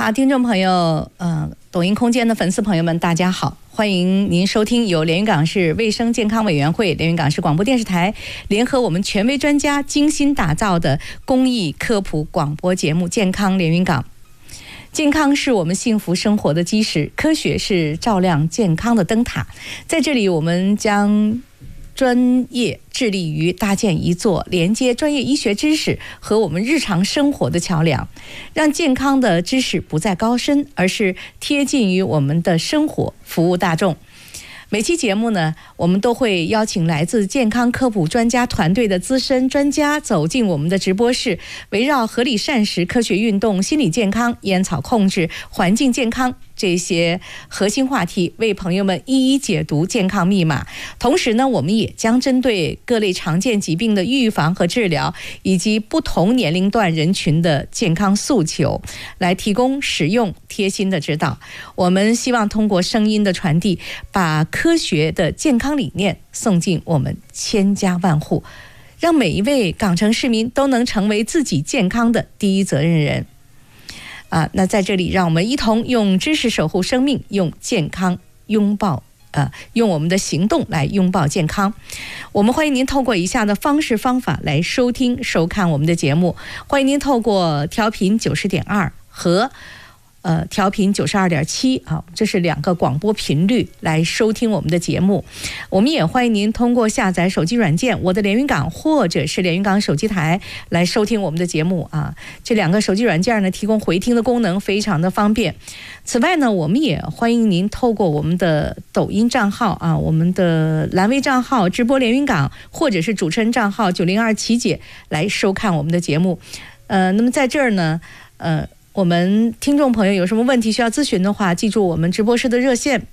好，听众朋友，抖音空间的粉丝朋友们，大家好，欢迎您收听由连云港市卫生健康委员会、连云港市广播电视台联合我们权威专家精心打造的公益科普广播节目《健康连云港》。健康是我们幸福生活的基石，科学是照亮健康的灯塔。在这里，我们将专业致力于搭建一座连接专业医学知识和我们日常生活的桥梁，让健康的知识不再高深，而是贴近于我们的生活，服务大众。每期节目呢，我们都会邀请来自健康科普专家团队的资深专家走进我们的直播室，围绕合理膳食、科学运动、心理健康、烟草控制、环境健康这些核心话题，为朋友们一一解读健康密码。同时呢，我们也将针对各类常见疾病的预防和治疗，以及不同年龄段人群的健康诉求，来提供实用贴心的指导。我们希望通过声音的传递，把科学的健康理念送进我们千家万户，让每一位港城市民都能成为自己健康的第一责任人。那在这里，让我们一同用知识守护生命，用健康拥抱用我们的行动来拥抱健康。我们欢迎您透过以下的方式方法来收听收看我们的节目。欢迎您透过调频90.2和调频92.7这是两个广播频率来收听我们的节目。我们也欢迎您通过下载手机软件我的连云港或者是连云港手机台来收听我们的节目这两个手机软件呢，提供回听的功能，非常的方便。此外呢，我们也欢迎您透过我们的抖音账号我们的蓝微账号直播连云港，或者是主持人账号902琪姐来收看我们的节目。那么在这儿呢我们听众朋友有什么问题需要咨询的话，记住我们直播室的热线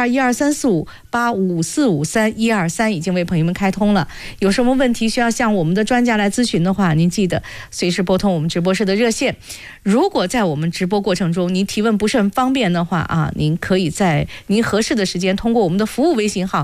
8121234585453123已经为朋友们开通了。有什么问题需要向我们的专家来咨询的话，您记得随时拨通我们直播室的热线。如果在我们直播过程中您提问不是很方便的话您可以在您合适的时间通过我们的服务微信号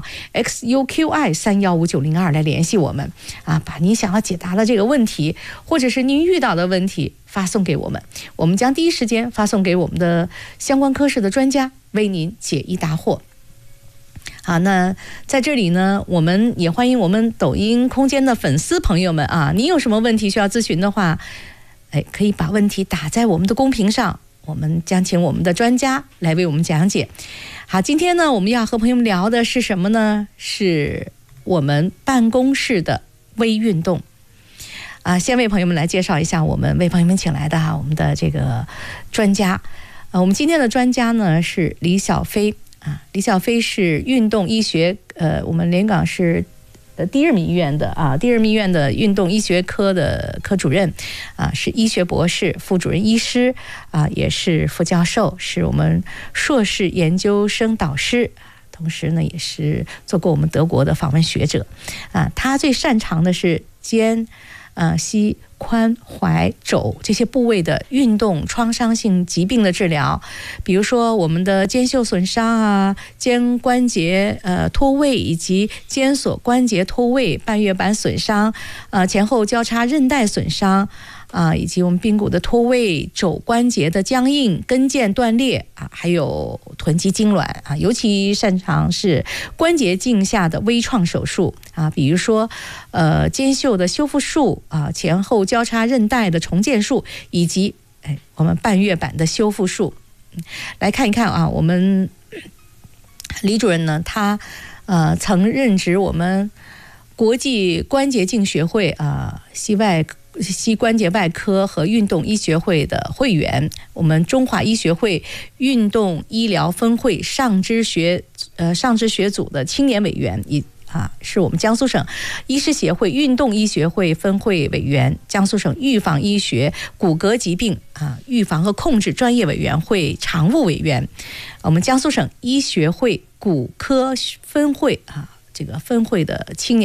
XUQI315902来联系我们把您想要解答的这个问题，或者是您遇到的问题发送给我们，我们将第一时间发送给我们的相关科室的专家，为您解疑答惑。好，那在这里呢，我们也欢迎我们抖音空间的粉丝朋友们您有什么问题需要咨询的话，可以把问题打在我们的公屏上，我们将请我们的专家来为我们讲解。好，今天呢，我们要和朋友们聊的是什么呢？是我们办公室的微运动。先为朋友们来介绍一下我们为朋友们请来的我们的这个专家。我们今天的专家呢是李小飞李小飞是运动医学我们连云港市第一人民医院的运动医学科的科主任是医学博士、副主任医师也是副教授，是我们硕士研究生导师。同时呢，也是做过我们德国的访问学者他最擅长的是肩膝、髋、踝、肘这些部位的运动创伤性疾病的治疗，比如说我们的肩袖损伤肩关节脱位，以及肩锁关节脱位、半月板损伤前后交叉韧带损伤以及我们髌骨的脱位、肘关节的僵硬、跟腱断裂还有臀肌痉挛尤其擅长是关节镜下的微创手术比如说肩袖的修复术前后交叉韧带的重建术，以及我们半月板的修复术。来看一看我们李主任呢，他曾任职我们国际关节镜学会膝关节外科和运动医学会的会员，我们中华医学会运动医疗分会上肢学组的青年委员，是我们江苏省医师协会运动医学会分会委员，江苏省预防医学骨骼疾病预防和控制专业委员会常务委员，我们江苏省医学会骨科分会这个分会的青年